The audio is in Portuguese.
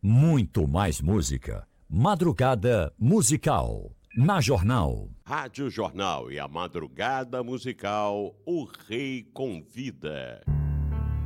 muito mais música. Madrugada Musical, na Jornal. Rádio Jornal e a Madrugada Musical, o Rei Convida.